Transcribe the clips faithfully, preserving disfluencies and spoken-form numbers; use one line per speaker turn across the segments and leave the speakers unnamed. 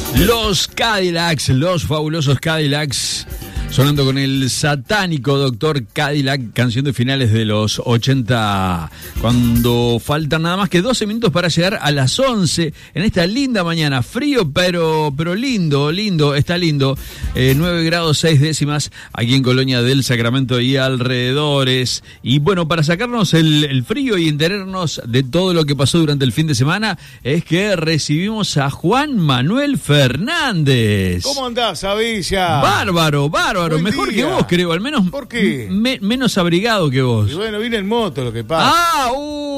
Los Cadillacs, los fabulosos Cadillacs, sonando con el satánico Doctor Cadillac, canción de finales de los ochenta, cuando faltan nada más que doce minutos para llegar a las once, en esta linda mañana, frío pero pero lindo, lindo, está lindo, eh, nueve grados seis décimas aquí en Colonia del Sacramento y alrededores, y bueno, para sacarnos el, el frío y enterarnos de todo lo que pasó durante el fin de semana, es que recibimos a Juan Manuel Fernández.
¿Cómo andás, Avilla?
Bárbaro, bárbaro. Buen Mejor día. Que vos, creo, al menos.
¿Por qué?
Me, menos abrigado que vos.
Y bueno, vine en moto, lo que pasa.
¡Ah!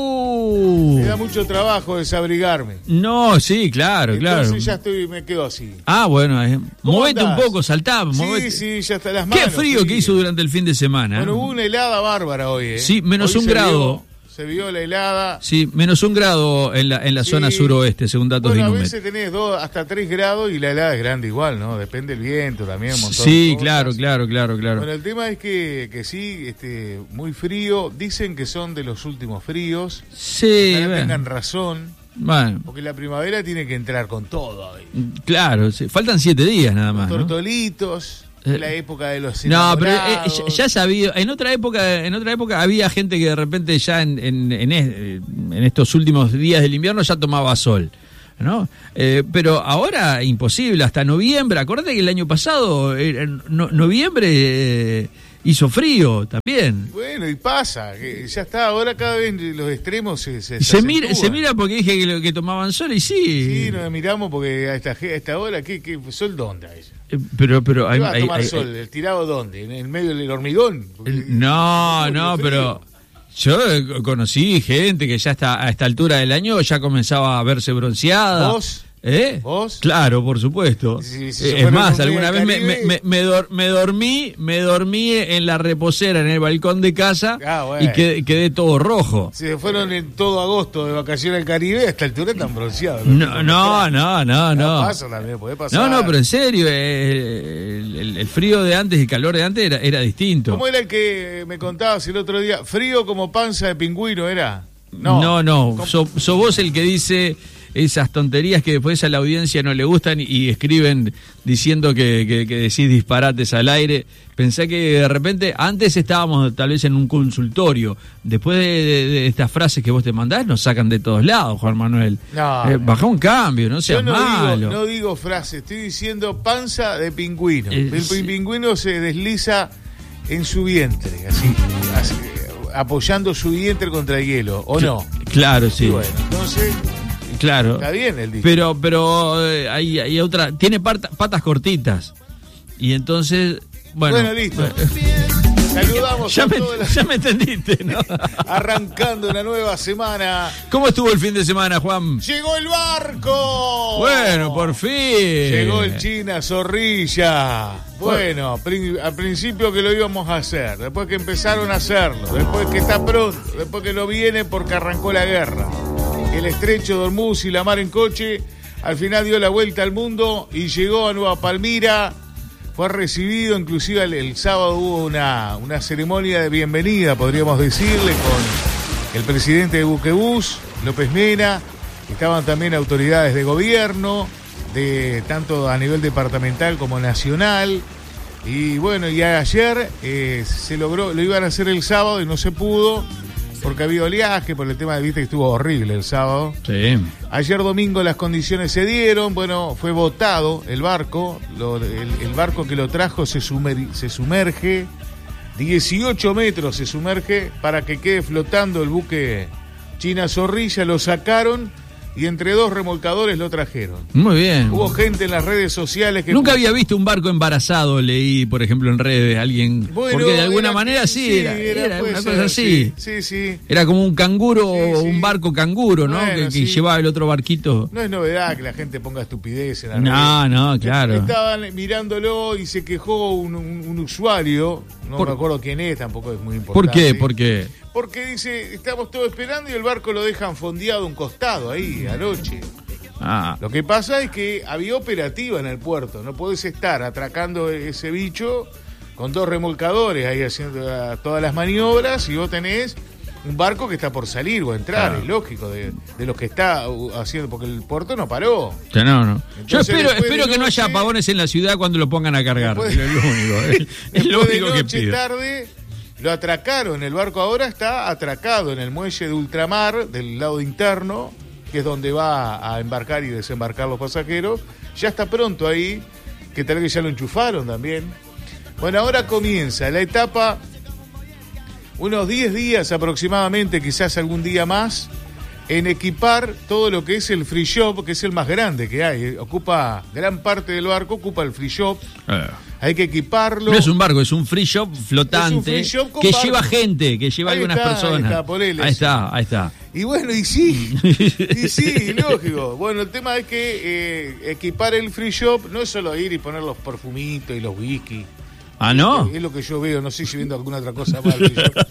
¡Uh!
Me da mucho trabajo desabrigarme.
No, sí, claro,
Entonces
claro.
Entonces ya estoy, me quedo así.
Ah, bueno, eh. movete
andás?
un poco, saltá.
Sí,
movete.
sí, ya está las manos.
Qué frío
frío.
que hizo durante el fin de semana.
Bueno, hubo una helada bárbara hoy, ¿eh?
Sí, menos
hoy
un
se
grado.
Vio, se vio la helada.
Sí, menos un grado en la, en la
Sí.
zona suroeste, según datos
Bueno,
de
a
Inumet.
veces tenés dos, hasta tres grados y la helada es grande igual, ¿no? Depende del viento también, un montón
Sí,
de cosas.
claro, claro, claro, claro.
Bueno, el tema es que, que sí, este, muy frío. Dicen que son de los últimos fríos.
Sí,
Ojalá
bueno.
tengan razón.
Bueno,
Porque la primavera tiene que entrar con todo ahí.
claro, sí. Faltan siete días nada más, ¿no?
Tortolitos,
Eh,
la época de los
No, pero eh,
enamorados.
ya, ya sabía, en otra época, en otra época había gente que de repente ya en, en, en, es- en estos últimos días del invierno ya tomaba sol, ¿no? Eh, pero ahora imposible, hasta noviembre. Acordate que el año pasado, eh, no- noviembre eh, hizo frío también.
Bueno, y pasa, que ya está, ahora cada vez los extremos se se,
Se mira,
acentúan.
se mira porque dije que, lo- que tomaban sol y sí.
Sí, nos miramos porque a esta, ge- a esta hora, ¿qué, qué sol dónde hay?
Eh, Pero, pero hay,
¿Qué va a
hay-
tomar
hay-
sol? ¿El tirado dónde? ¿En el medio del hormigón? Porque-
No,
Uy,
no,
qué
pero
frío.
yo eh, conocí gente que ya está a esta altura del año ya comenzaba a verse bronceada.
¿Vos?
¿Eh?
¿Vos?
Claro, por supuesto.
Si- si se
Eh, es
fueron
más,
un día
alguna
al
vez me,
Caribe-
me, me, me dor- me dormí, me dormí en la reposera en el balcón de casa
Ah, bueno.
y quedé, quedé todo rojo.
Se fueron en todo agosto de vacaciones al Caribe, a esta altura están bronceados.
No, no, no, no, no.
Pasa también, puede pasar.
No, no, pero en serio, eh, el, el- el frío de antes y el calor de antes era, era distinto.
¿Cómo era el que me contabas el otro día? ¿Frío como panza de pingüino era?
No, no,
¿Cómo?
sos so vos el que dice esas tonterías que después a la audiencia no le gustan y, y escriben diciendo que, que, que decís disparates al aire. Pensé que de repente, antes estábamos tal vez en un consultorio, después de, de- de estas frases que vos te mandás, nos sacan de todos lados, Juan Manuel.
No,
Eh,
no.
baja un cambio, no seas
Yo no
malo.
digo, no digo frase, estoy diciendo panza de pingüino.
Eh,
el
sí.
pingüino se desliza en su vientre, así, así, apoyando su vientre contra el hielo, ¿o no?
Claro, sí.
Y bueno, entonces,
Claro.
está bien el dicho.
Pero, pero eh, hay, hay otra, tiene parta- patas cortitas. Y entonces, bueno.
Bueno, listo. Saludamos
Ya
a
me,
todas las-
ya me entendiste, ¿no?
arrancando una nueva semana.
¿Cómo estuvo el fin de semana, Juan?
¡Llegó el barco!
Bueno, por fin.
Llegó el China Zorrilla. Bueno, pri- al principio que lo íbamos a hacer, después que empezaron a hacerlo, después que está pronto, después que no viene porque arrancó la guerra. El estrecho de Hormuz y la mar en coche, al final dio la vuelta al mundo y llegó a Nueva Palmira. Fue recibido, inclusive el, el sábado hubo una, una ceremonia de bienvenida, podríamos decirle, con el presidente de Buquebús, López Mena. Estaban también autoridades de gobierno, de tanto a nivel departamental como nacional. Y bueno, y ayer eh, se logró, lo iban a hacer el sábado y no se pudo, porque había oleaje, por el tema de vista que estuvo horrible el sábado.
Sí.
Ayer domingo las condiciones se dieron, bueno, fue votado el barco, lo- el, el barco que lo trajo se, sumer- se sumerge, dieciocho metros se sumerge para que quede flotando el buque China Zorrilla, lo sacaron y entre dos remolcadores lo trajeron.
Muy bien.
Hubo gente en las redes sociales que...
Nunca había visto un barco embarazado, leí, por ejemplo, en redes, alguien.
Bueno,
porque de alguna
era-
manera sí, era, era
puede
una
ser,
cosa así.
Sí, sí, sí.
Era como un canguro,
Sí, sí.
un barco canguro, ¿no?
Bueno,
que, que
sí.
llevaba el otro barquito.
No es novedad que la gente ponga estupidez en la
No, no, claro.
Estaban mirándolo y se quejó un, un- un usuario, no
Por-
me acuerdo quién es, tampoco es muy importante.
¿Por qué? ¿Por qué?
Porque dice, estamos todos esperando y el barco lo dejan fondeado a un costado ahí, anoche.
Ah,
Lo que pasa es que había operativa en el puerto, no podés estar atracando ese bicho con dos remolcadores ahí haciendo ah, todas las maniobras y vos tenés un barco que está por salir o entrar,
Claro.
es lógico, de, de los que está uh, haciendo, porque el puerto no paró.
Ya no, no. Yo
Entonces,
espero,
después
espero
de
que no
noche-
haya apagones en la ciudad cuando lo pongan a cargar.
Después-
Es lo único. Es, es lo
Después de
único que
noche,
pido.
tarde, lo atracaron. El barco ahora está atracado en el muelle de ultramar, del lado interno, que es donde va a embarcar y desembarcar los pasajeros. Ya está pronto ahí, que tal vez ya lo enchufaron también. Bueno, ahora comienza la etapa, unos diez días aproximadamente, quizás algún día más, en equipar todo lo que es el free shop, que es el más grande que hay. Ocupa gran parte del barco, ocupa el free shop.
Eh.
Hay que equiparlo.
No es un barco, es un free shop flotante
Es un free shop con
que
barco.
lleva gente, que lleva
Ahí
algunas
está,
personas.
ahí está, ponele,
ahí
sí.
está, ahí está.
Y bueno, y sí, y sí, lógico. Bueno, el tema es que eh, equipar el free shop no es solo ir y poner los perfumitos y los whisky.
Ah, ¿no?
Es lo que yo veo, no sé si viendo alguna otra cosa más. free shop.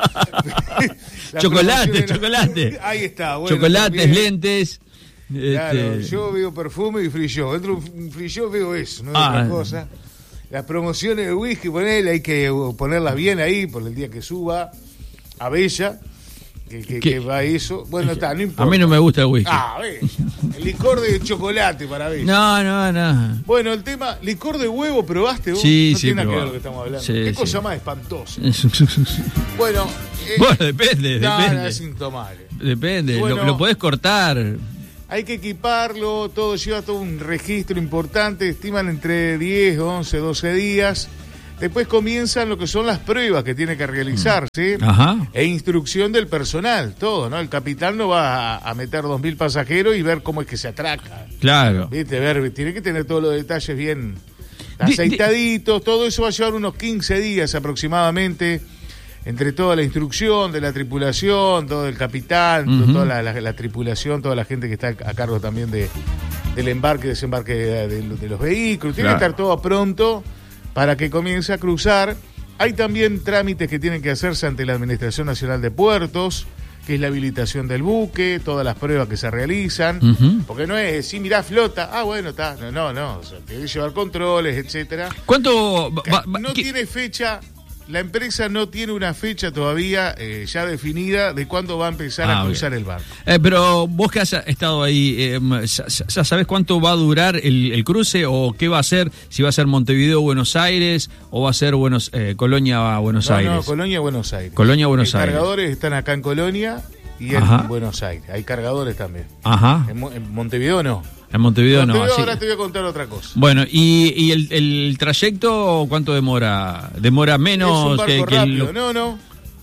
La
Chocolate,
promoción de la-
chocolate.
Ahí está, bueno.
Chocolates,
también.
lentes.
Claro,
este,
yo veo perfume y free shop. Dentro de un free shop veo eso, no es
Ah.
otra cosa. Las promociones de whisky, ponele, hay que ponerlas bien ahí por el día que suba a Bella, que, que,
¿Qué?
que va eso. Bueno, está, no importa.
A mí no me gusta el whisky.
Ah, Bella. El licor de chocolate para Bella.
No, no, no.
Bueno, el tema, licor de huevo, ¿probaste vos?
Sí,
no
sí,
tiene nada que ver
probado.
lo que estamos hablando.
Sí,
Qué
sí.
cosa más espantosa. Bueno, eh,
Bueno, depende,
no, no,
depende.
es intomable.
Depende,
Bueno.
lo, lo podés cortar.
Hay que equiparlo, todo lleva todo un registro importante, estiman entre diez, once, doce días. Después comienzan lo que son las pruebas que tiene que realizarse
Ajá.
e instrucción del personal, todo, ¿no? El capitán no va a, a meter dos mil pasajeros y ver cómo es que se atraca.
Claro.
¿Viste? Ver, tiene que tener todos los detalles bien
Di-
aceitaditos, todo eso va a llevar unos quince días aproximadamente, entre toda la instrucción de la tripulación, todo el capitán,
Ujú.
toda la, la- la tripulación, toda la gente que está a cargo también de, del embarque, desembarque de, de- de los vehículos. Tiene
Claro.
que estar todo pronto para que comience a cruzar. Hay también trámites que tienen que hacerse ante la Administración Nacional de Puertos, que es la habilitación del buque, todas las pruebas que se realizan.
Ujú.
Porque no es, sí, mirá, flota, ah, bueno, está, no, no, no, o sea, tiene que llevar controles, etcétera.
¿Cuánto va- va-
No
qué-
tiene fecha, la empresa no tiene una fecha todavía eh, ya definida de cuándo va a empezar
Ah,
a cruzar
ok.
el barco.
Eh, pero vos que has estado ahí, eh, ¿ya, ya sabés cuánto va a durar el, el cruce o qué va a ser? Si va a ser Montevideo, Buenos Aires o va a ser Buenos, eh, Colonia, Buenos
No,
Aires.
no, Colonia, Buenos Aires.
Colonia, Buenos
Los
Aires.
cargadores están acá en Colonia y en
Ajá.
Buenos Aires. Hay cargadores también.
Ajá.
En, Mo- en Montevideo no.
En Montevideo, no.
Montevideo
así-
ahora te voy a contar otra cosa.
Bueno, ¿y, y el, el trayecto cuánto demora? ¿Demora
Es un
menos
barco
que, que el-
rápido. No, no.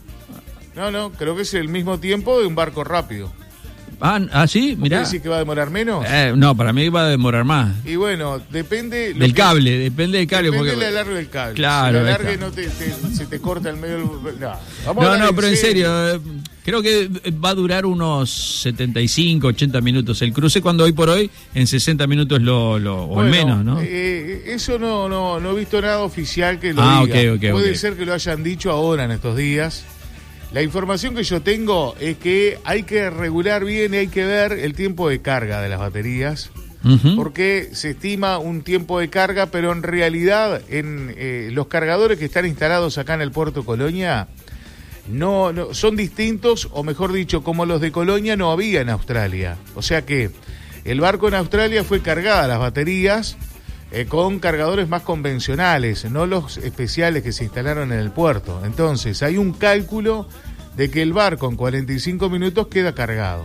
No, no, creo que es el mismo tiempo de un barco rápido.
Ah, ¿ah, sí?
¿Vos
Mirá.
decís que va a demorar menos?
Eh, no, para mí va a demorar más.
Y bueno, depende... lo
Del
que-
cable, depende del cable.
Depende
porque...
del alargue del cable.
Claro,
Si la
ahí
alargue
está.
no te, te- se te corta el medio del... No, vamos a
No,
hablar
no, pero en serio, eh, creo que va a durar unos setenta y cinco, ochenta minutos el cruce, cuando hoy por hoy en sesenta minutos lo, lo o en
Bueno,
menos, ¿no?
eh, eso no, no, no he visto nada oficial que lo
Ah,
diga.
ok, ok,
Puede
ok.
ser que lo hayan dicho ahora en estos días. La información que yo tengo es que hay que regular bien y hay que ver el tiempo de carga de las baterías,
Ujú.
porque se estima un tiempo de carga, pero en realidad en eh, los cargadores que están instalados acá en el puerto Colonia no, no son distintos, o mejor dicho, como los de Colonia no había en Australia. O sea que el barco en Australia fue cargada las baterías eh, con cargadores más convencionales, no los especiales que se instalaron en el puerto. Entonces hay un cálculo de que el barco en cuarenta y cinco minutos queda cargado.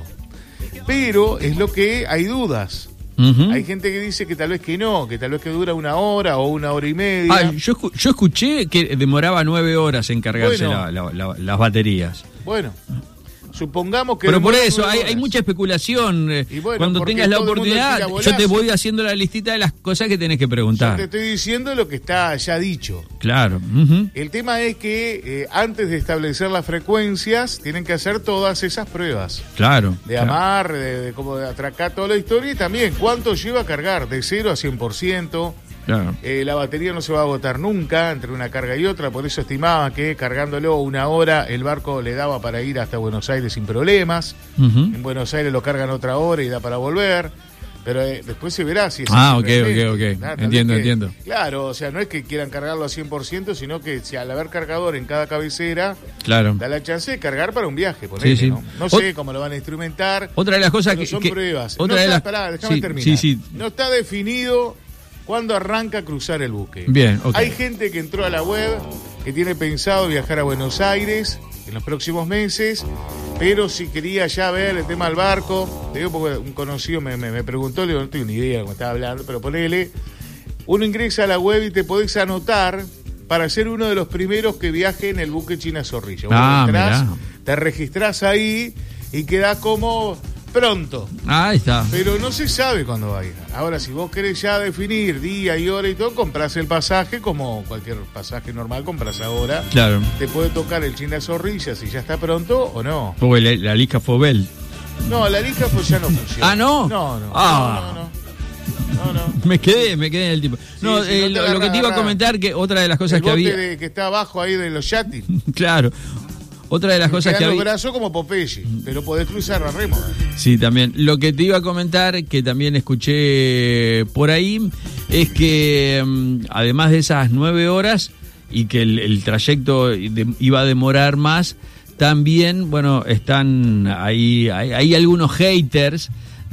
Pero es lo que hay dudas.
Ujú.
Hay gente que dice que tal vez que no, que tal vez que dura una hora o una hora y media.
Ah, yo, escu- yo escuché que demoraba nueve horas en cargarse
Bueno.
la- la- la- las baterías.
Bueno, supongamos que...
Pero por
demora
eso,
nueve
hay,
horas.
hay mucha especulación. eh,
Y bueno,
Cuando
porque
tengas la
todo el mundo
oportunidad,
tira
yo
bolazo.
te voy haciendo la listita de las cosas que tenés que
Yo
preguntar.
te estoy diciendo lo que está ya dicho.
Claro. Ujú.
El tema es que eh, antes de establecer las frecuencias, tienen que hacer todas esas pruebas.
Claro.
De
claro.
amarre, de, de cómo de atracar toda la historia y también cuánto lleva a cargar, de cero a cien por ciento.
Claro.
Eh, la batería no se va a agotar nunca entre una carga y otra, por eso estimaba que cargándolo una hora el barco le daba para ir hasta Buenos Aires sin problemas.
Ujú.
En Buenos Aires lo cargan otra hora y da para volver. Pero eh, después se verá si es
Ah, ok, ok, ok.
Claro,
entiendo,
que,
entiendo.
Claro, o sea, no es que quieran cargarlo a cien por ciento, sino que si al haber cargador en cada cabecera,
claro,
da la chance de cargar para un viaje, ponele,
sí, sí.
¿no? No sé cómo lo van a instrumentar.
Otra de las cosas
que son
que,
pruebas.
Otra
no
de
está,
las
pará, déjame
sí,
terminar.
Sí, sí.
No está definido cuándo arranca a cruzar el buque.
Bien, okay.
Hay gente que entró a la web que tiene pensado viajar a Buenos Aires en los próximos meses, pero si quería ya ver el tema del barco, te digo porque un conocido me, me, me preguntó, le digo, no tengo ni idea de cómo estaba hablando, pero ponele, uno ingresa a la web y te podés anotar para ser uno de los primeros que viaje en el buque China Zorrilla. Vos
Ah,
entrás,
mirá.
te registrás ahí y quedás como pronto.
Ah, ahí está.
Pero no se sabe cuándo va a ir. Ahora, si vos querés ya definir día y hora y todo, comprás el pasaje como cualquier pasaje normal, compras ahora.
Claro.
Te puede tocar el China Zorrilla si ya está pronto o no.
Porque la, la lija Fobel.
No, la lija pues ya no funciona.
Ah, ¿no?
No, no.
Ah.
No, no, no. no, no.
Me quedé, me quedé en el tipo.
Sí,
no,
si
eh,
no te
lo,
agarra,
lo que te iba a
agarra.
comentar, que otra de las cosas
El
que
bote
había...
de- que está abajo ahí de los yatis.
Claro. Otra de las cosas que
Quedan los
había...
brazos como Popeye, pero podés cruzar a remo.
Sí, también. Lo que te iba a comentar, que también escuché por ahí, es que mm, además de esas nueve horas y que el, el trayecto de- iba a demorar más, también, bueno, están ahí, hay, hay algunos haters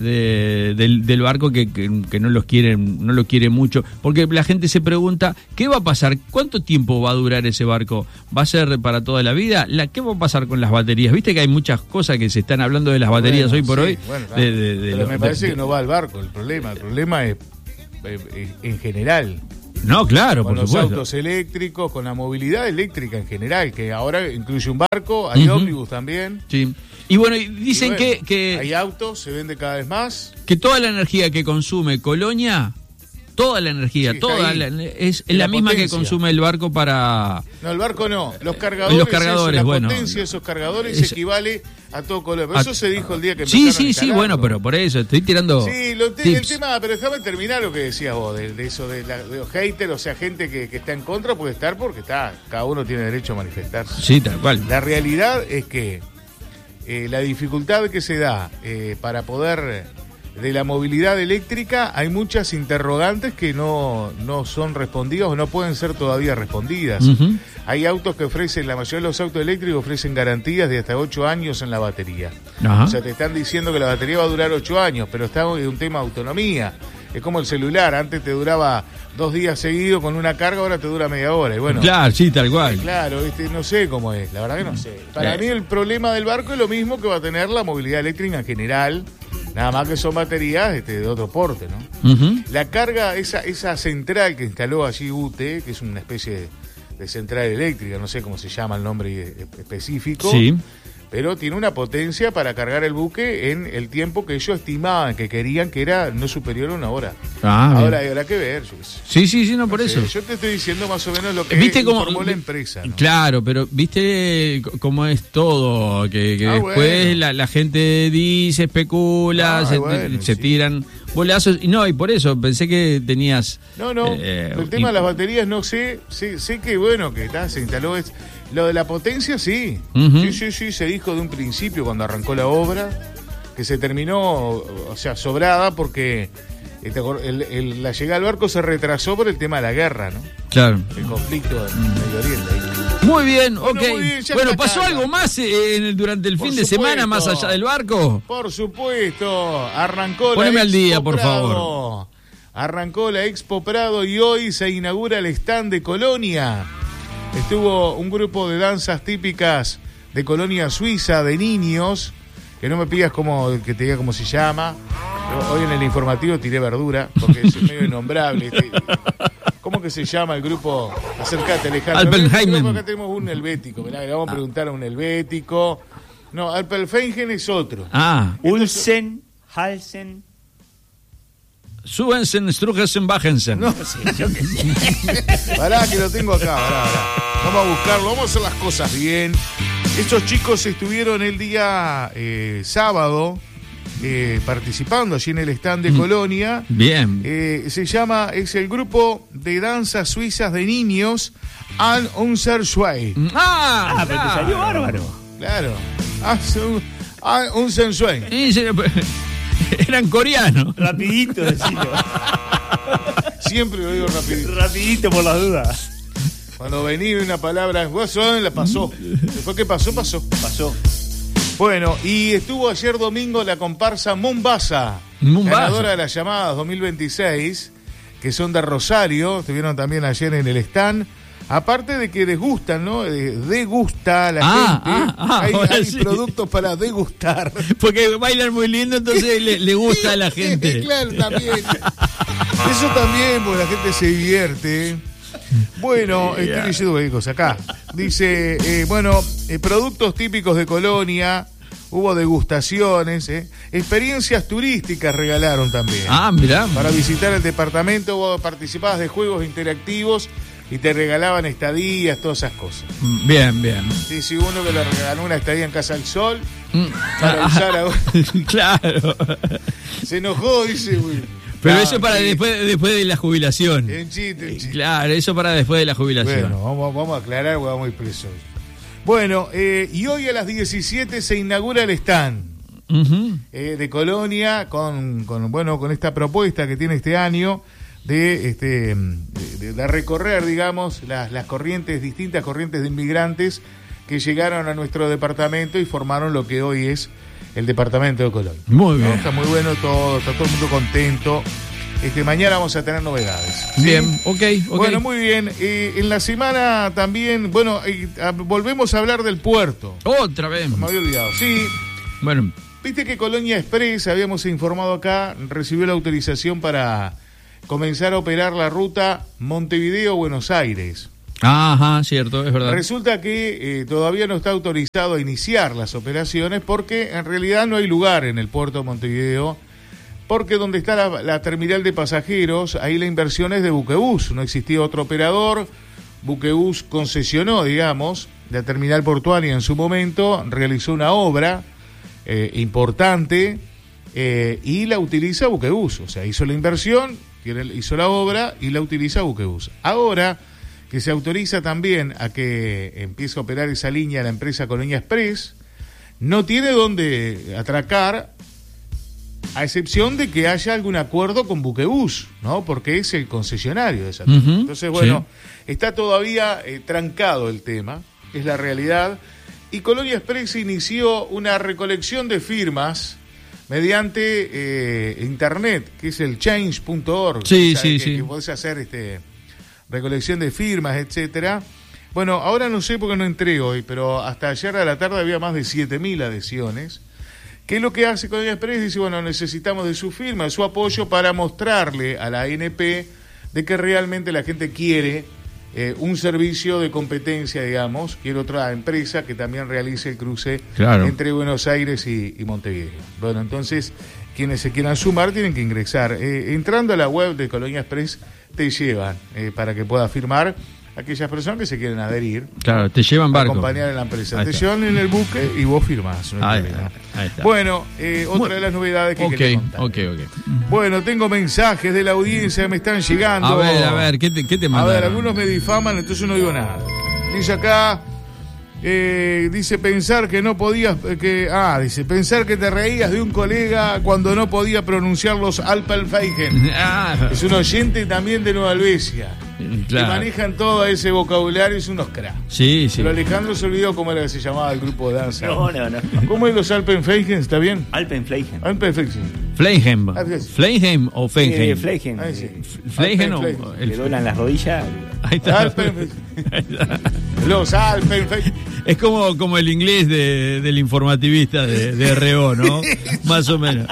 de- del, del barco que, que, que no los quieren, no lo quieren mucho, porque la gente se pregunta, ¿qué va a pasar? ¿Cuánto tiempo va a durar ese barco? ¿Va a ser para toda la vida? La, ¿Qué va a pasar con las baterías? Viste que hay muchas cosas que se están hablando de las baterías
Bueno,
hoy por
sí,
hoy.
bueno,
de- de- de
pero
lo-
me
de-
parece
de-
que no va al barco el problema. El problema es eh, eh, en general.
No, claro,
Con
por
los
supuesto.
autos eléctricos, con la movilidad eléctrica en general, que ahora incluye un barco, hay
Ujú.
ómnibus también.
Sí. Y bueno, y dicen
Y bueno,
que, que,
hay autos, se vende cada vez más.
que toda la energía que consume Colonia, toda la energía,
Sí, está
toda
ahí.
la- es, es
En
la,
la
misma
potencia.
que consume el barco para...
No, el barco no, los cargadores.
Los cargadores,
eso, la
bueno.
potencia de esos cargadores
Es-
equivale a todo color. Pero
a-
eso se dijo el día que
Sí,
empezaron a
sí, sí,
instalarlo.
bueno, pero por eso estoy tirando
Sí, lo te- el
tips.
tema, pero déjame terminar lo que decías vos, de, de eso de, la- de los haters, o sea, gente que, que está en contra puede estar porque está, cada uno tiene derecho a manifestarse.
Sí, tal cual.
La realidad es que eh, la dificultad que se da eh, para poder, de la movilidad eléctrica, hay muchas interrogantes que no, no son respondidas o no pueden ser todavía respondidas.
Ujú.
Hay autos que ofrecen, la mayoría de los autos eléctricos ofrecen garantías de hasta ocho años en la batería.
Ajá.
O sea, te están diciendo que la batería va a durar ocho años, pero está en un tema de autonomía. Es como el celular, antes te duraba dos días seguidos con una carga, ahora te dura media hora. Y bueno,
Claro, sí, tal cual.
claro, ¿viste? No sé cómo es, la verdad que no sé. Para
Eh.
mí el problema del barco es lo mismo que va a tener la movilidad eléctrica en general, nada más que son baterías este, de otro porte, ¿no?
Ujú.
La carga, esa, esa central que instaló allí U T E, que es una especie de, de central eléctrica, no sé cómo se llama el nombre eh, específico,
Sí.
pero tiene una potencia para cargar el buque en el tiempo que ellos estimaban, que querían que era no superior a una hora.
Ah, bien.
Ahora habrá que ver, yo qué sé.
Sí, sí, sí, no, por
No
eso.
sé, yo te estoy diciendo más o menos lo que
¿Viste cómo
informó la empresa, ¿no?
Claro, pero viste c- cómo es todo, que, que
Ah,
después
bueno.
la, la gente dice, especula,
Ah,
se,
bueno,
se
sí.
tiran bolazos y no, y por eso pensé que tenías
No, no,
eh,
el tema
y-
de las baterías no sé, sé, sé que bueno, que ta, se instaló es, lo de la potencia sí.
Ujú.
Sí, sí, sí, se dijo de un principio cuando arrancó la obra, que se terminó, o sea, sobrada porque eh, te acor- el- el- la llegada al barco se retrasó por el tema de la guerra, ¿no?
Claro.
El conflicto en Medio Oriente. ahí.
Muy bien,
Bueno,
ok.
muy bien, ya
Bueno,
está
¿pasó
acá,
algo
ya.
más eh, en el- durante el
Por
fin de
supuesto.
semana más allá del barco?
Por supuesto, arrancó
Poneme
la
al
Expo
día, por
Prado.
favor.
Arrancó la Expo Prado y hoy se inaugura el stand de Colonia. Estuvo un grupo de danzas típicas de Colonia Suiza, de niños, que no me pidas cómo, que te diga cómo se llama. Hoy en el informativo tiré verdura, porque es medio innombrable. Este. ¿Cómo que se llama el grupo? Acércate, Alejandro.
Alpenheimen.
Acá tenemos un helvético, mirá, le vamos a preguntar a un helvético. No, Alpenheimen es otro.
Ah,
Ulsen, Halsen.
Súbensen, Strugensen, Bájensen.
No sé, yo qué sé.
Pará, que lo tengo acá, pará, pará. Vamos a buscarlo, vamos a hacer las cosas bien. Estos chicos estuvieron el día eh, sábado eh, participando allí en el stand de Colonia.
Bien.
Eh, se llama, es el grupo de danzas suizas de niños An Unser Schwei.
Ah,
Ah, pero te salió bárbaro.
Claro. An Unser Schwei.
Y se- Eran coreanos.
Rapidito, decilo.
Siempre lo digo rapidito.
Rapidito por las dudas.
Cuando venía una palabra, vos la pasó. Después que pasó, pasó.
Pasó.
Bueno, y estuvo ayer domingo la comparsa Mombasa,
Mombasa.
ganadora de las llamadas dos mil veintiséis, que son de Rosario, estuvieron también ayer en el stand. Aparte de que degustan, ¿no? Degusta a la
Ah,
gente.
ah, ah,
hay
ahora
hay
sí.
productos para degustar.
Porque bailan muy lindo, entonces le, le gusta a la gente.
Claro, también. Eso también, porque la gente se divierte. Bueno,
Yeah.
estoy leyendo cualquier cosa acá. Dice, eh, bueno, eh, productos típicos de Colonia, hubo degustaciones, eh, experiencias turísticas regalaron también.
Ah, mirá.
Para visitar el departamento, vos participabas de juegos interactivos y te regalaban estadías, todas esas cosas.
Bien, bien.
Sí, sí, uno que le regaló una estadía en Casa del Sol
Mm.
para usar ahora.
Claro.
Se enojó, dice, uy.
Pero
Ah,
eso para
sí.
después, después de la jubilación.
En chiste, en chiste.
Claro, eso para después de la jubilación.
Bueno, vamos, vamos a aclarar, porque vamos a ir presos. Bueno, eh, y hoy a las diecisiete se inaugura el stand
Ujú.
eh, de Colonia con, con, bueno, con esta propuesta que tiene este año de, este, de, de recorrer, digamos, las, las corrientes, distintas corrientes de inmigrantes que llegaron a nuestro departamento y formaron lo que hoy es el departamento de Colonia.
Muy bien.
¿No? Está muy bueno todo, está todo el mundo contento. Este, mañana vamos a tener novedades. ¿Sí?
Bien, ok, ok.
Bueno, muy bien. Eh, en la semana también, bueno, eh, a- volvemos a hablar del puerto.
Otra vez.
Me había olvidado. Sí,
Bueno,
viste que Colonia Express, habíamos informado acá, recibió la autorización para comenzar a operar la ruta Montevideo-Buenos Aires.
ajá, cierto, es verdad.
Resulta que eh, todavía no está autorizado a iniciar las operaciones porque en realidad no hay lugar en el puerto de Montevideo, porque donde está la, la terminal de pasajeros, ahí la inversión es de Buquebus, no existía otro operador. Buquebus concesionó, digamos, la terminal portuaria en su momento, realizó una obra eh, importante eh, y la utiliza Buquebus, o sea, hizo la inversión, hizo la obra y la utiliza Buquebus. Ahora que se autoriza también a que empiece a operar esa línea la empresa Colonia Express, no tiene dónde atracar, a excepción de que haya algún acuerdo con Buquebus, ¿no? Porque es el concesionario de esa
Ujú,
terminal. Entonces, bueno,
sí.
está todavía eh, trancado el tema, es la realidad, y Colonia Express inició una recolección de firmas mediante eh, internet, que es el change punto org.
Sí,
O sea,
sí,
que,
sí.
que podés hacer este recolección de firmas, etcétera. Bueno, ahora no sé porque no entré hoy, pero hasta ayer a la tarde había más de siete mil adhesiones. ¿Qué es lo que hace Colonia Express? Dice, bueno, necesitamos de su firma, de su apoyo para mostrarle a la A N P de que realmente la gente quiere eh, un servicio de competencia, digamos, quiere otra empresa que también realice el cruce
Claro.
entre Buenos Aires y, y Montevideo. Bueno, entonces, quienes se quieran sumar tienen que ingresar. Eh, entrando a la web de Colonia Express, te llevan eh, para que puedas firmar aquellas personas que se quieren adherir.
Claro, te llevan
a
barco.
acompañar a la empresa.
Ahí
Te
está.
llevan en el buque y vos firmás. No hay
Ahí
problema.
está, ahí está.
Bueno, eh, otra
Bueno,
de las novedades que
Ok,
quería contar.
ok, ok.
Bueno, tengo mensajes de la audiencia que me están llegando.
A ver, a ver, ¿qué te, qué te
A
mandaron?
ver, algunos me difaman, entonces no digo nada. Dice acá, eh, dice pensar que no podías, eh, que, ah, dice pensar que te reías de un colega cuando no podía pronunciar los Alpenfeigen.
Ah,
Es un oyente también de Nueva Albesia. Que
claro.
manejan todo ese vocabulario, es unos cracks.
Sí, sí.
Pero Alejandro se olvidó cómo era que se llamaba el grupo de danza.
No, no, no.
¿Cómo es los Alpenfeigen? ¿Está bien?
Alpenfleigen.
Alpenfeigen.
Fleigen.
Ah, sí.
Fleigen o Feigen.
Eh, Fleigen.
Ahí sí.
Fleigen o
Alpenfleigen.
el-
Le doblan las rodillas.
Ahí está.
Alpenfeigen. Los Alpenfeigen.
Es como, como el inglés de, del informativista de, de R O, ¿no? Más o menos.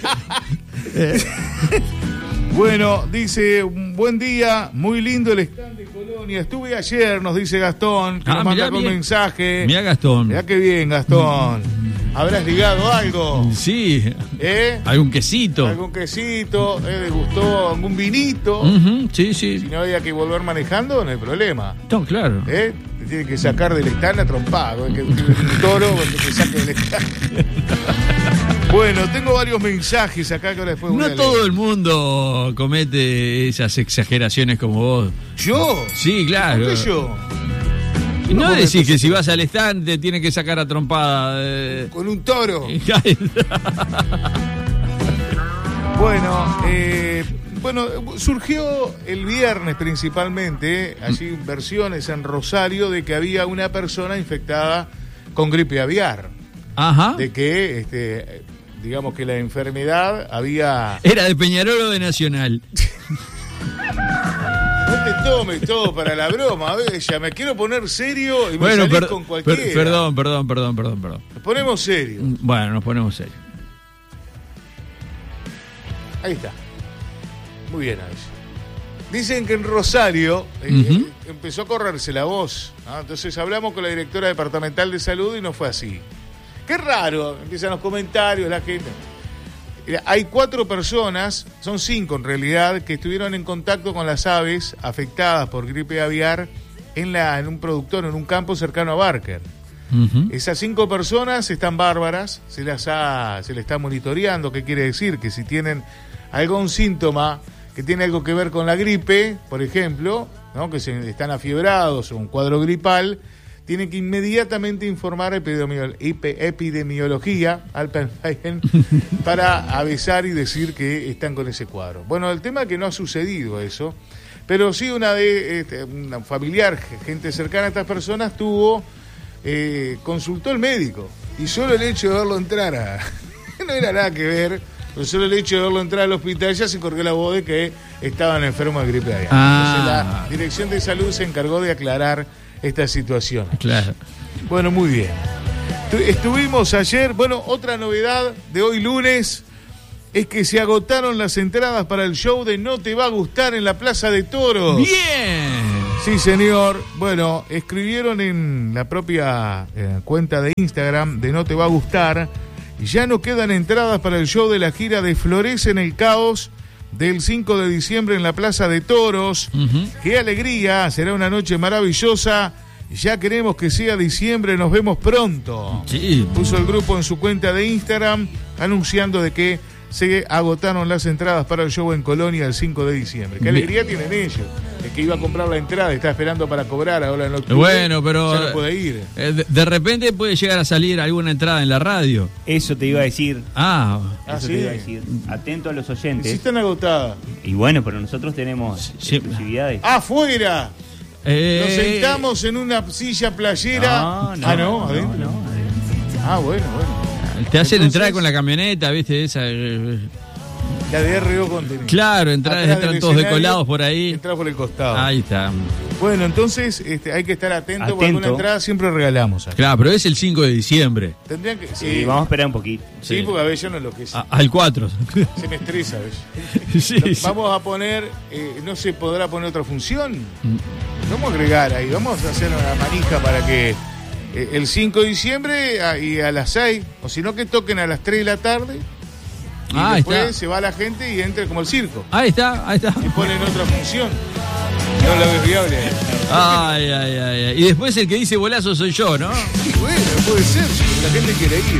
Bueno, dice, buen día, muy lindo el stand de Colonia. Estuve ayer, nos dice Gastón, que
Ah,
nos manda
mirá
con
bien.
mensaje.
Mirá, Gastón.
Mirá qué bien, Gastón. ¿Habrás ligado algo?
Sí.
¿Eh?
Algún quesito.
¿Algún quesito? ¿Eh? ¿Le gustó algún vinito?
Ujú, sí,
Si
sí.
no había que volver manejando, no hay problema.
No, claro.
¿Eh? Te tiene que sacar del stand a trompado. Que un toro que te saque del stand. Bueno, tengo varios mensajes acá que ahora después voy a
No
leer.
todo el mundo comete esas exageraciones como vos.
¿Yo?
Sí, claro.
¿Por qué yo?
Y no
¿Cómo
decís
que-
que si vas al stand te tiene que sacar a trompada. eh.
Con un toro. Bueno, eh, bueno, surgió el viernes principalmente, allí versiones en Rosario, de que había una persona infectada con gripe aviar.
Ajá.
De que, este, digamos que la enfermedad había...
Era de Peñarol o de Nacional.
No te tomes todo para la broma, a ver, ya me quiero poner serio y me
Bueno,
salís
per-
con cualquiera.
per- perdón, perdón, perdón, perdón, perdón.
Nos ponemos serio.
Bueno, nos ponemos serios.
Ahí está. Muy bien, Aves. Dicen que en Rosario eh,
Uh-huh.
empezó a correrse la voz. ¿Ah? Entonces hablamos con la directora departamental de salud y no fue así. Qué raro, empiezan los comentarios, la gente. Mira, hay cuatro personas, son cinco en realidad, que estuvieron en contacto con las aves afectadas por gripe aviar en, la, en un productor, en un campo cercano a Barker.
Uh-huh.
Esas cinco personas están bárbaras, se las ha, se les está monitoreando. ¿Qué quiere decir? Que si tienen algún síntoma que tiene algo que ver con la gripe, por ejemplo, ¿no? Que se, están afiebrados o un cuadro gripal, tienen que inmediatamente informar a epidemiolo- epidemiología Alpenhagen para avisar y decir que están con ese cuadro. Bueno, el tema es que no ha sucedido eso, pero sí una de este, una familiar, gente cercana a estas personas tuvo, eh, consultó al médico y solo el hecho de verlo entrar a, no era nada que ver, pero solo el hecho de verlo entrar al hospital ya se corrió la voz de que estaban enfermos de gripe aviar.
Ah.
Entonces la Dirección de Salud se encargó de aclarar esta situación.
Claro.
Bueno, muy bien. Tu- Estuvimos ayer, bueno, otra novedad de hoy lunes es que se agotaron las entradas para el show de No Te Va a Gustar en la Plaza de Toros.
Bien.
Sí, señor. Bueno, escribieron en la propia eh, cuenta de Instagram de No Te Va a Gustar, y ya no quedan entradas para el show de la gira de Florece en el Caos del cinco de diciembre en la Plaza de Toros.
Uh-huh.
¡Qué alegría! Será una noche maravillosa. Ya queremos que sea diciembre, nos vemos pronto.
Sí.
Puso el grupo en su cuenta de Instagram anunciando de que se agotaron las entradas para el show en Colonia el cinco de diciembre. ¡Qué alegría tienen ellos! El que iba a comprar la entrada está esperando para cobrar ahora en octubre.
Bueno, pero
ya no puede ir.
eh, de, de repente puede llegar a salir alguna entrada en la radio.
Eso te iba a decir.
Ah,
Ah,
Eso
¿sí?
te iba a decir. Atento a los
Si
oyentes.
están agotadas.
Y bueno, pero nosotros tenemos
Sí.
exclusividades.
¡Afuera!
eh,
Nos sentamos en una silla playera.
No, no,
ah, no,
no,
adentro.
no, adentro.
Ah, bueno, bueno.
te hacen
Entonces-
entrar con la camioneta, ¿viste? Esa, eh,
La de R O contenido.
claro, entrar,
Atrás
entran
del
todos
escenario,
decolados por ahí.
Entrar por el costado.
Ahí está.
Bueno, entonces este, hay que estar atento, porque
Atento.
alguna entrada siempre regalamos. Acá.
Claro, pero es el cinco de diciembre.
Tendrían que.
Sí,
Sí,
vamos a esperar un poquito.
sí,
sí.
porque a veces yo no lo que sé.
A- al cuatro.
Se me estresa, ¿ves?
Sí, sí.
Vamos a poner. Eh, ¿No se podrá poner otra función? Vamos a agregar ahí. Vamos a hacer una manija para que eh, el cinco de diciembre a, y a las seis, o si no, que toquen a las tres de la tarde. Y
Ah,
después
está.
se va la gente y entra como el circo.
Ahí está, ahí está.
Y ponen otra función. No lo ves viable.
Ay, ay, ay, ay. Y después el que dice bolazo soy yo, ¿no?
Y bueno, puede ser, si la gente quiere ir.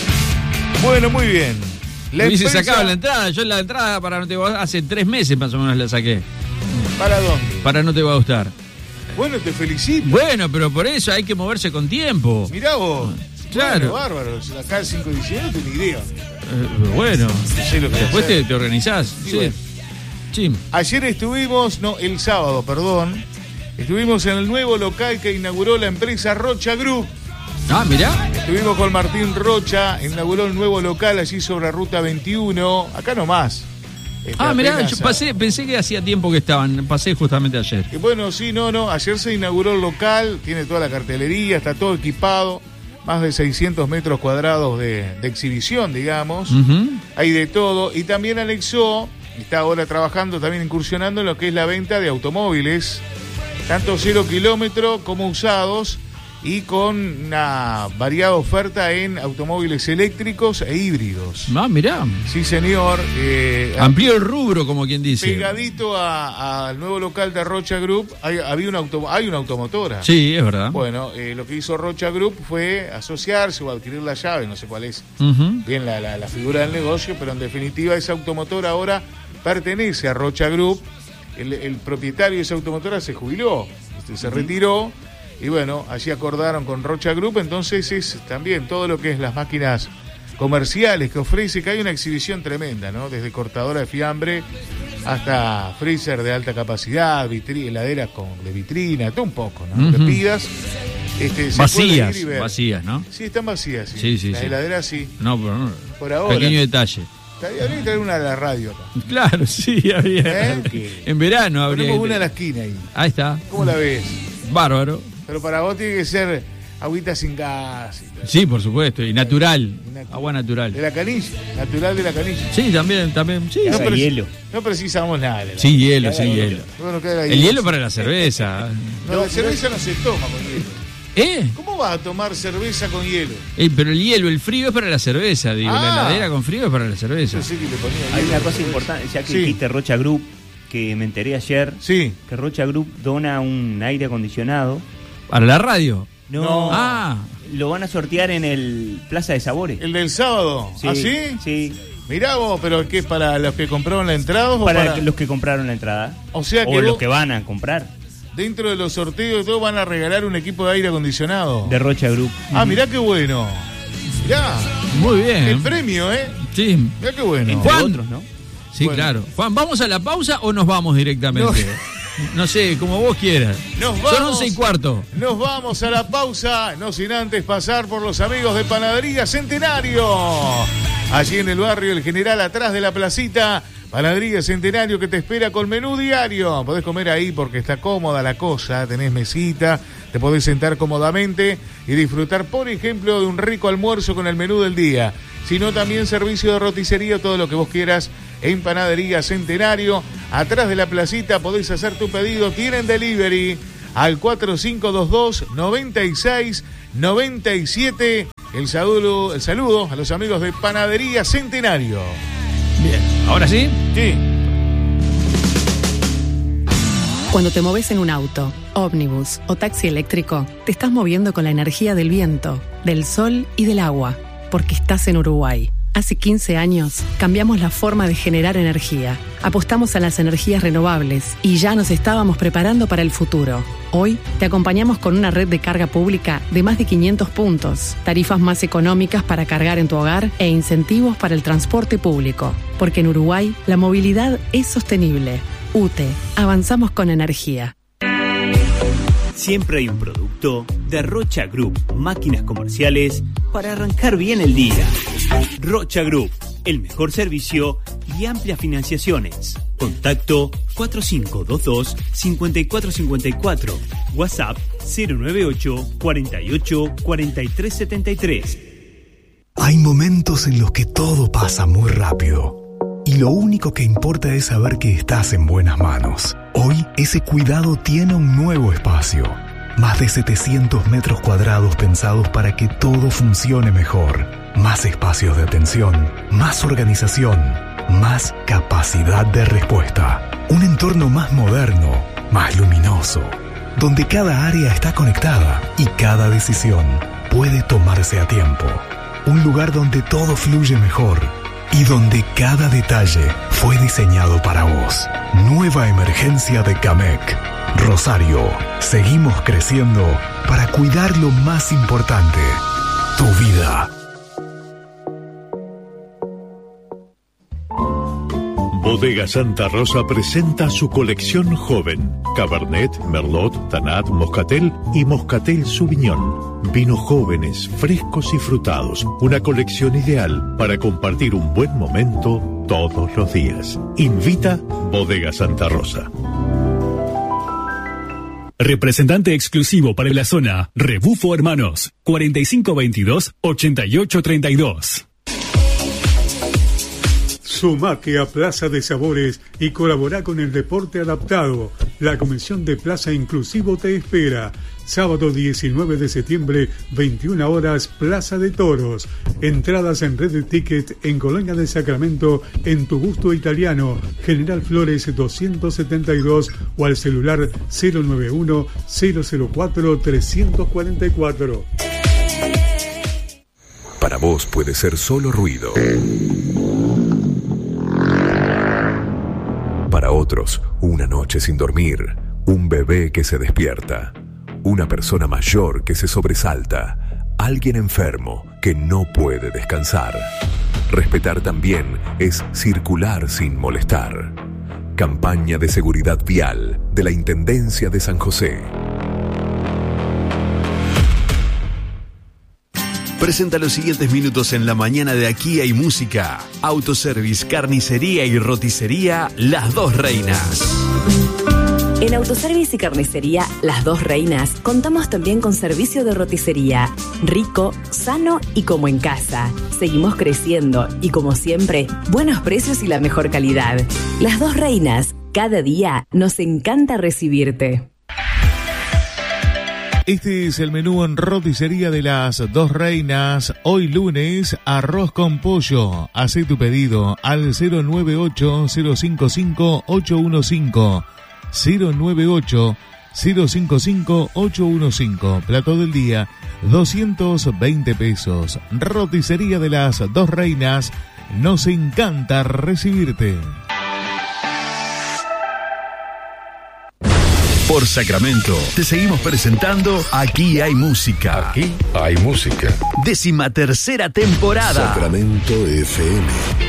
Bueno, muy bien. La
Me dice,
empresa-
sacaba la entrada. Yo la entrada para No Te Va a Gustar, hace tres meses más o menos la saqué.
¿Para dónde?
Para No Te Va a Gustar.
Bueno, te felicito.
Bueno, pero por eso hay que moverse con tiempo.
Mirá vos.
Claro.
Bueno, bárbaro. Acá el cinco de diciembre no tengo ni idea.
Eh, bueno,
No sé lo que
después
hacer.
te, te organizás.
Sí,
Sí.
bueno.
Sí.
Ayer estuvimos, no, el sábado, perdón. Estuvimos en el nuevo local que inauguró la empresa Rocha Group.
Ah, mirá.
Estuvimos con Martín Rocha, inauguró el nuevo local allí sobre Ruta veintiuno. Acá nomás. Este,
Ah, mirá,
apenas
yo
a-
pasé, pensé que hacía tiempo que estaban. Pasé justamente ayer.
Y bueno, sí, no, no. Ayer se inauguró el local, tiene toda la cartelería, está todo equipado. Más de seiscientos metros cuadrados de, de exhibición, digamos.
Ujú.
Hay de todo. Y también anexó, está ahora trabajando, también incursionando en lo que es la venta de automóviles, tanto cero kilómetro como usados, y con una variada oferta en automóviles eléctricos e híbridos.
Ah, mirá.
Sí, señor. Eh,
Amplió el rubro, como quien dice.
pegadito a- al nuevo local de Rocha Group hay, había una auto, hay una automotora.
Sí, es verdad.
Bueno, eh, lo que hizo Rocha Group fue asociarse o adquirir la llave, no sé cuál es
Ujú.
bien la, la, la figura del negocio, pero en definitiva esa automotora ahora pertenece a Rocha Group. El, el propietario de esa automotora se jubiló, este, se retiró, y bueno, allí acordaron con Rocha Group. Entonces es también todo lo que es las máquinas comerciales que ofrece, que hay una exhibición tremenda, ¿no? Desde cortadora de fiambre hasta freezer de alta capacidad, vitri- heladeras con, de vitrina, todo un poco, ¿no?
Uh-huh.
Te pidas. Este, se puede
Vacías,
ir y ver.
vacías, ¿no?
Sí, están vacías, sí.
Sí, sí,
Las
sí.
heladeras sí.
No, pero no.
Por ahora.
Pequeño detalle.
Habría que traer una de la radio acá.
Claro, sí, habría.
¿Eh?
En verano habría.
Ponemos
que-
una en la esquina ahí.
Ahí está.
¿Cómo la ves?
Bárbaro.
Pero para vos tiene que ser agüita sin gas. Y todo.
Sí, por supuesto. Y natural.
Natural.
Agua
De
natural.
la canilla, natural de la canilla.
Sí, también, también. Sí,
No,
sí.
pero- hielo.
No precisamos nada. de la-
Sí, hielo, sí,
Claro.
hielo.
Bueno, queda ahí.
El hielo para la cerveza.
No, la cerveza no se toma con hielo.
¿Eh?
¿Cómo vas a tomar cerveza con hielo?
Eh, Pero el hielo, el frío es para la cerveza, digo. La
Ah.
heladera con frío es para la cerveza.
Yo sé que le ponía
Hay
hielo
una
a la
cosa
cerveza.
importante, ya que
Sí.
dijiste Rocha Group, que me enteré ayer,
Sí.
que Rocha Group dona un aire acondicionado.
¿Para la radio?
No,
No.
Ah,
lo van a sortear en el Plaza de Sabores.
¿El del sábado?
Sí,
¿Ah, sí?
Sí,
Mirá vos, pero ¿qué es para los que compraron la entrada o
para,
para...?
los que compraron la entrada.
O sea que
o los
vos-
que van a comprar
Dentro de los sorteos y todo van a regalar un equipo de aire acondicionado.
de Rocha Group.
Ah, mirá qué bueno. Mirá,
muy
el
bien.
premio, ¿eh?
Sí,
Mirá qué bueno.
Entre
Juan.
otros, ¿no?
sí,
Bueno.
claro. Juan, ¿vamos a la pausa o nos vamos directamente? No, sé, como vos quieras.
Nos
Son
vamos.
once y cuarto.
Nos vamos a la pausa, no sin antes pasar por los amigos de Panadería Centenario. Allí en el barrio El General, atrás de la placita, Panadería Centenario que te espera con menú diario. Podés comer ahí porque está cómoda la cosa, tenés mesita, te podés sentar cómodamente y disfrutar, por ejemplo, de un rico almuerzo con el menú del día. Sino también servicio de roticería, todo lo que vos quieras en Panadería Centenario. Atrás de la placita podés hacer tu pedido, tienen delivery al cuatro cinco dos dos, nueve seis nueve siete. El saludo, el saludo a los amigos de Panadería Centenario.
Bien, ahora sí.
Sí.
Cuando te moves en un auto, ómnibus o taxi eléctrico, te estás moviendo con la energía del viento, del sol y del agua, porque estás en Uruguay. Hace quince años cambiamos la forma de generar energía, apostamos a las energías renovables y ya nos estábamos preparando para el futuro. Hoy te acompañamos con una red de carga pública de más de quinientos puntos, tarifas más económicas para cargar en tu hogar e incentivos para el transporte público. Porque en Uruguay la movilidad es sostenible. U T E, avanzamos con energía.
Siempre hay un producto de Rocha Group, máquinas comerciales para arrancar bien el día. Rocha Group, el mejor servicio y amplias financiaciones. Contacto cuatro cinco dos dos, cinco cuatro cinco cuatro, WhatsApp cero nueve ocho, cuatro ocho, cuatro tres siete tres.
Hay momentos en los que todo pasa muy rápido y lo único que importa es saber que estás en buenas manos. Hoy ese cuidado tiene un nuevo espacio. Más de setecientos metros cuadrados pensados para que todo funcione mejor. Más espacios de atención, más organización, más capacidad de respuesta. Un entorno más moderno, más luminoso, donde cada área está conectada y cada decisión puede tomarse a tiempo. Un lugar donde todo fluye mejor y donde cada detalle fue diseñado para vos. Nueva emergencia de Camec. Rosario, seguimos creciendo para cuidar lo más importante, tu vida.
Bodega Santa Rosa presenta su colección joven. Cabernet, Merlot, Tanat, Moscatel y Moscatel Sauvignon. Vinos jóvenes, frescos y frutados. Una colección ideal para compartir un buen momento todos los días. Invita Bodega Santa Rosa.
Representante exclusivo para la zona, Rebufo Hermanos, cuarenta y cinco veintidós, ochenta y ocho treinta y dos.
Sumate a Plaza de Sabores y colabora con el deporte adaptado. La Comisión de Plaza Inclusivo te espera. Sábado diecinueve de septiembre, veintiuna horas, Plaza de Toros. Entradas en Red Ticket en Colonia del Sacramento, en Tu Gusto Italiano, General Flores doscientos setenta y dos o al celular cero nueve uno, cero cero cuatro, tres cuatro cuatro.
Para vos puede ser solo ruido. Para otros, una noche sin dormir, un bebé que se despierta, una persona mayor que se sobresalta, alguien enfermo que no puede descansar. Respetar también es circular sin molestar. Campaña de seguridad vial de la Intendencia de San José.
Presenta los siguientes minutos en la mañana de Aquí hay música. Autoservice, carnicería y roticería Las Dos Reinas.
En Autoservice y Carnicería Las Dos Reinas contamos también con servicio de roticería, rico, sano y como en casa. Seguimos creciendo y como siempre, buenos precios y la mejor calidad. Las Dos Reinas, cada día nos encanta recibirte.
Este es el menú en roticería de Las Dos Reinas. Hoy lunes, arroz con pollo. Hacé tu pedido al cero nueve ocho cero cinco cinco ocho uno cinco. cero nueve ocho cero cinco cinco ocho uno cinco. Plato del día, doscientos veinte pesos. Roticería de Las Dos Reinas. Nos encanta recibirte.
Por Sacramento, te seguimos presentando Aquí hay música.
Aquí hay música.
Décima tercera temporada.
Sacramento F M.